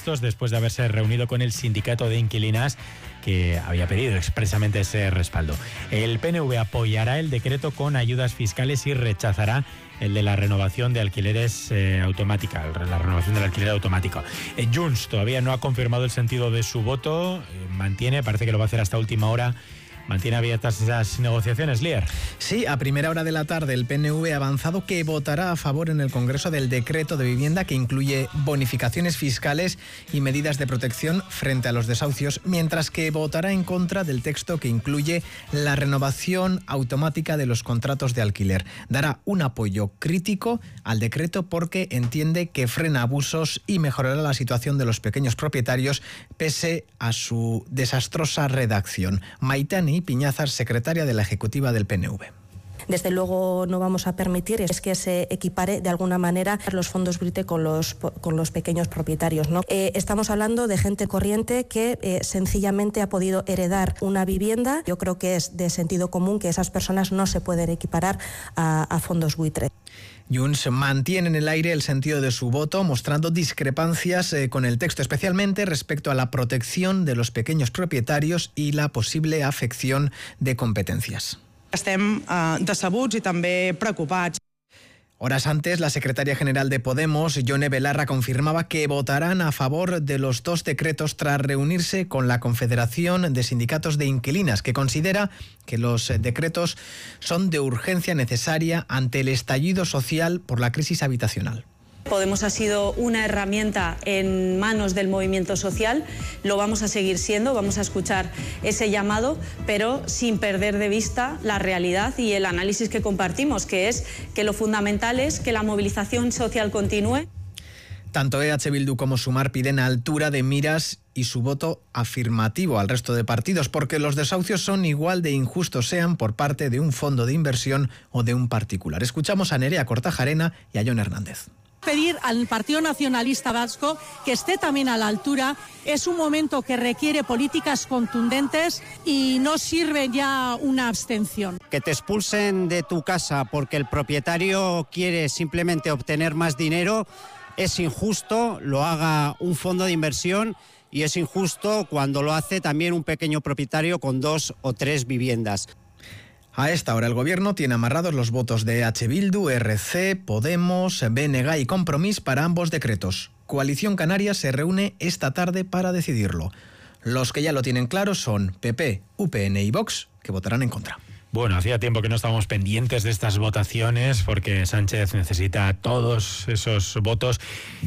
presupuestos después de haberse reunido con el sindicato de inquilinas que había pedido expresamente ese respaldo. El PNV apoyará el decreto con ayudas fiscales y rechazará el de la renovación de alquileres automática, la renovación del alquiler automático. Junts todavía no ha confirmado el sentido de su voto, parece que lo va a hacer hasta última hora. ¿Mantiene abiertas esas negociaciones, Lier? Sí, a primera hora de la tarde el PNV ha avanzado que votará a favor en el Congreso del decreto de vivienda que incluye bonificaciones fiscales y medidas de protección frente a los desahucios, mientras que votará en contra del texto que incluye la renovación automática de los contratos de alquiler. Dará un apoyo crítico al decreto porque entiende que frena abusos y mejorará la situación de los pequeños propietarios pese a su desastrosa redacción. Maitane Piñazar, secretaria de la Ejecutiva del PNV. Desde luego no vamos a permitir es que se equipare de alguna manera los fondos Buitre con los pequeños propietarios, ¿no? Estamos hablando de gente corriente que sencillamente ha podido heredar una vivienda. Yo creo que es de sentido común que esas personas no se pueden equiparar a fondos Buitre. Junts mantiene en el aire el sentido de su voto, mostrando discrepancias con el texto, especialmente respecto a la protección de los pequeños propietarios y la posible afección de competencias. Estem decebuts i també preocupats. Horas antes, la secretaria general de Podemos, Yone Belarra, confirmaba que votarán a favor de los dos decretos tras reunirse con la Confederación de Sindicatos de Inquilinas, que considera que los decretos son de urgencia necesaria ante el estallido social por la crisis habitacional. Podemos ha sido una herramienta en manos del movimiento social, lo vamos a seguir siendo, vamos a escuchar ese llamado, pero sin perder de vista la realidad y el análisis que compartimos, que es que lo fundamental es que la movilización social continúe. Tanto EH Bildu como Sumar piden altura de miras y su voto afirmativo al resto de partidos, porque los desahucios son igual de injustos, sean por parte de un fondo de inversión o de un particular. Escuchamos a Nerea Kortajarena y a Jon Hernández. Pedir al Partido Nacionalista Vasco que esté también a la altura. Es un momento que requiere políticas contundentes y no sirve ya una abstención. Que te expulsen de tu casa porque el propietario quiere simplemente obtener más dinero es injusto, lo haga un fondo de inversión, y es injusto cuando lo hace también un pequeño propietario con 2 o 3 viviendas. A esta hora el Gobierno tiene amarrados los votos de EH Bildu, RC, Podemos, BNG y Compromís para ambos decretos. Coalición Canaria se reúne esta tarde para decidirlo. Los que ya lo tienen claro son PP, UPN y Vox, que votarán en contra. Bueno, hacía tiempo que no estábamos pendientes de estas votaciones porque Sánchez necesita todos esos votos.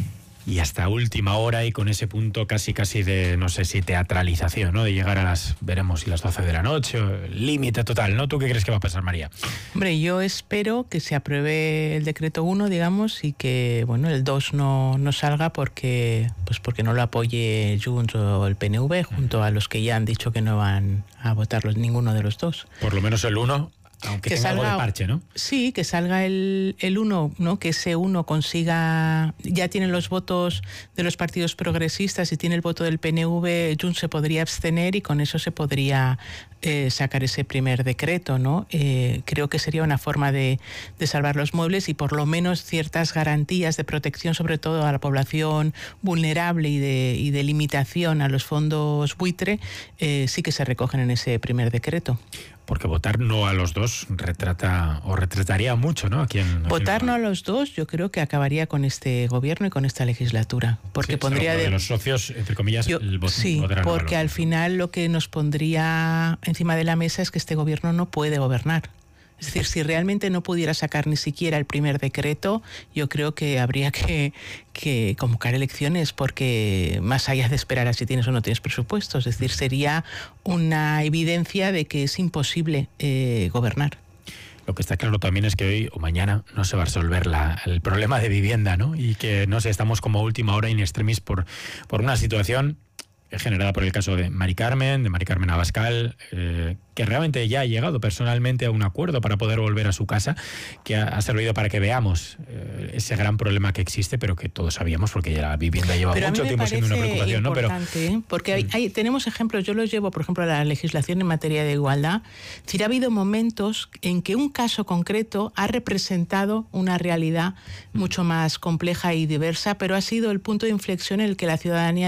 Y hasta última hora y con ese punto casi de, no sé si teatralización, ¿no? De llegar a veremos si las 12 de la noche, límite total, ¿no? ¿Tú qué crees que va a pasar, María? Hombre, yo espero que se apruebe el decreto 1, digamos, y que, bueno, el 2 no salga porque no lo apoye Junts o el PNV, junto a los que ya han dicho que no van a votarlos ninguno de los dos. Por lo menos el 1... Aunque tenga algo de parche, ¿no? Sí, que salga el 1, ¿no? Que ese 1 consiga... Ya tienen los votos de los partidos progresistas y tiene el voto del PNV, Junts se podría abstener y con eso se podría sacar ese primer decreto, ¿no? Creo que sería una forma de salvar los muebles y por lo menos ciertas garantías de protección, sobre todo a la población vulnerable y de limitación a los fondos buitre, sí que se recogen en ese primer decreto. Porque votar no a los dos retrataría mucho, ¿no? Votar no a los dos, yo creo que acabaría con este gobierno y con esta legislatura. Porque sí, pondría de los socios, entre comillas, el voto. Sí, porque al final lo que nos pondría encima de la mesa es que este gobierno no puede gobernar. Es decir, si realmente no pudiera sacar ni siquiera el primer decreto, yo creo que habría que convocar elecciones, porque más allá de esperar a si tienes o no tienes presupuesto, es decir, sería una evidencia de que es imposible gobernar. Lo que está claro también es que hoy o mañana no se va a resolver el problema de vivienda, ¿no? Y que, no sé, estamos como a última hora in extremis por una situación generada por el caso de Mari Carmen Abascal, que realmente ya ha llegado personalmente a un acuerdo para poder volver a su casa, que ha servido para que veamos ese gran problema que existe, pero que todos sabíamos porque ya la vivienda lleva mucho tiempo siendo una preocupación, ¿no? Pero porque tenemos ejemplos, yo los llevo, por ejemplo, a la legislación en materia de igualdad. Es decir, ha habido momentos en que un caso concreto ha representado una realidad mucho más compleja y diversa, pero ha sido el punto de inflexión en el que la ciudadanía